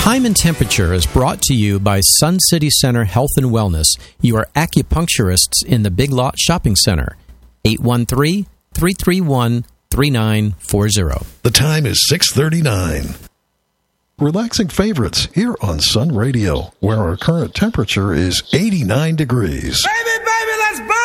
Time and Temperature is brought to you by Sun City Center Health and Wellness. You are acupuncturists in the Big Lot Shopping Center. 813-331-3940. The time is 6:39. Relaxing favorites here on Sun Radio, where our current temperature is 89 degrees. Baby,